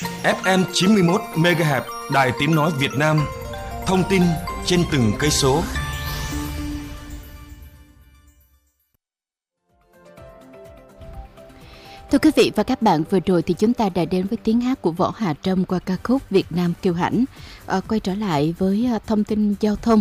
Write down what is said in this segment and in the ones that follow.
FM 91 MHz Đài Tiếng nói Việt Nam. Thông tin trên từng cây số. Thưa quý vị và các bạn, vừa rồi thì chúng ta đã đến với tiếng hát của Võ Hà Trâm qua ca khúc Việt Nam Kiêu Hãnh. Quay trở lại với thông tin giao thông.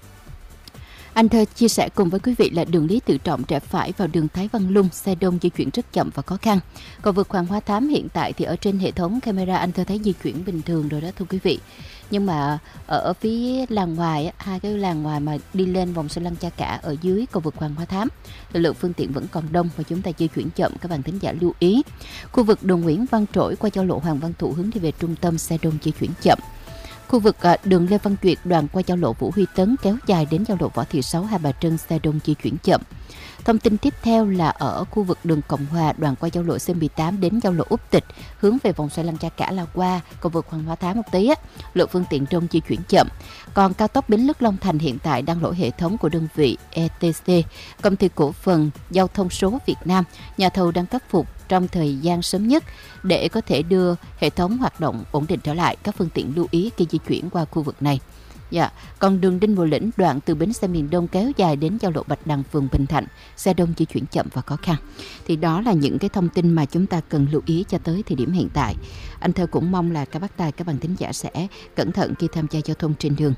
Anh Thơ chia sẻ cùng với quý vị là đường Lý Tự Trọng rẽ phải vào đường Thái Văn Lung, xe đông di chuyển rất chậm và khó khăn. Cầu vượt Hoàng Hoa Thám hiện tại thì ở trên hệ thống camera anh Thơ thấy di chuyển bình thường rồi đó thưa quý vị. Nhưng mà ở phía làn ngoài, hai cái làn ngoài mà đi lên vòng xoay Lăng Cha Cả ở dưới cầu vượt Hoàng Hoa Thám, lượng phương tiện vẫn còn đông và chúng ta di chuyển chậm, các bạn thính giả lưu ý. Khu vực đường Nguyễn Văn Trỗi qua giao lộ Hoàng Văn Thụ hướng đi về trung tâm, xe đông di chuyển chậm. Khu vực đường Lê Văn Duyệt đoạn qua giao lộ Vũ Huy Tấn kéo dài đến giao lộ Võ Thị Sáu, Hai Bà Trưng, xe đông di chuyển chậm. Thông tin tiếp theo là ở khu vực đường Cộng Hòa đoạn qua giao lộ C18 đến giao lộ Úc Tịch hướng về vòng xoay Lăng Cha Cả là qua cầu vượt Hoàng Hoa Thám một tí lượng phương tiện đông di chuyển chậm. Còn cao tốc Bến Lức Long Thành hiện tại đang lỗi hệ thống của đơn vị ETC, công ty cổ phần giao thông số Việt Nam. Nhà thầu đang khắc phục trong thời gian sớm nhất để có thể đưa hệ thống hoạt động ổn định trở lại. Các phương tiện lưu ý khi di chuyển qua khu vực này. Còn đường Đinh Bộ Lĩnh đoạn từ bến xe miền Đông kéo dài đến giao lộ Bạch Đằng, phường Bình Thạnh, xe đông di chuyển chậm và khó khăn. Thì đó là những cái thông tin mà chúng ta cần lưu ý cho tới thời điểm hiện tại. Anh Thơ cũng mong là các bác tài, các bạn thính giả sẽ cẩn thận khi tham gia giao thông trên đường.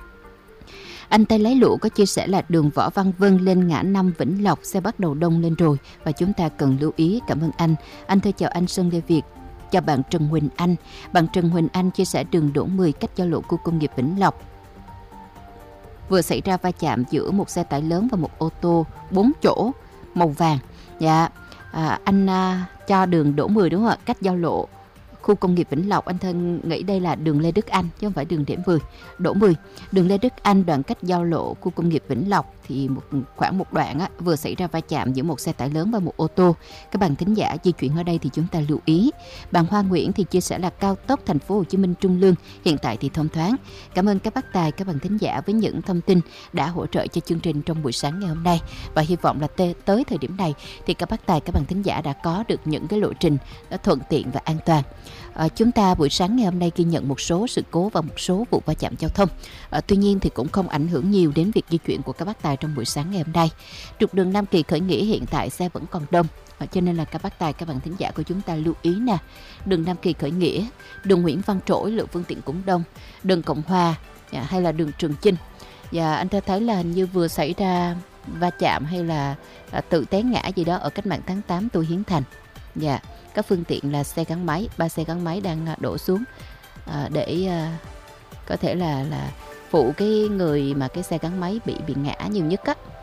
Anh Tay Lái Lụa có chia sẻ là đường Võ Văn Vân lên ngã 5 Vĩnh Lộc, xe bắt đầu đông lên rồi và chúng ta cần lưu ý. Cảm ơn anh. Anh Thơ chào anh Sơn Lê Việt. Chào bạn Trần Huỳnh Anh. Bạn Trần Huỳnh Anh chia sẻ đường Đỗ Mười cách giao lộ khu công nghiệp Vĩnh Lộc vừa xảy ra va chạm giữa một xe tải lớn và một ô tô 4 chỗ màu vàng. Anh cho đường Đỗ Mười đúng không ạ? Cách giao lộ khu công nghiệp Vĩnh Lộc, anh Thân nghĩ đây là đường Lê Đức Anh chứ không phải đường Đỗ Mười. Đường Lê Đức Anh đoạn cách giao lộ khu công nghiệp Vĩnh Lộc thì khoảng một đoạn vừa xảy ra va chạm giữa một xe tải lớn và một ô tô. Các bạn thính giả di chuyển ở đây thì chúng ta lưu ý. Bạn Hoa Nguyễn thì chia sẻ là cao tốc Thành phố Hồ Chí Minh Trung Lương hiện tại thì thông thoáng. Cảm ơn các bác tài, các bạn thính giả với những thông tin đã hỗ trợ cho chương trình trong buổi sáng ngày hôm nay, và hy vọng là tới thời điểm này thì các bác tài, các bạn thính giả đã có được những cái lộ trình đã thuận tiện và an toàn. Chúng ta buổi sáng ngày hôm nay ghi nhận một số sự cố và một số vụ va chạm giao thông. Tuy nhiên thì cũng không ảnh hưởng nhiều đến việc di chuyển của các bác tài trong buổi sáng ngày hôm nay. Trục đường Nam Kỳ Khởi Nghĩa hiện tại xe vẫn còn đông, cho nên là các bác tài, các bạn thính giả của chúng ta lưu ý nè. Đường Nam Kỳ Khởi Nghĩa, đường Nguyễn Văn Trỗi lượng phương tiện cũng đông, đường Cộng Hòa hay là đường Trường Chinh. Và anh ta thấy là hình như vừa xảy ra va chạm hay là tự té ngã gì đó ở Cách Mạng tháng 8 Tô Hiến Thành. Các phương tiện là xe gắn máy, 3 xe gắn máy đang đổ xuống để có thể là phụ cái người mà cái xe gắn máy bị ngã nhiều nhất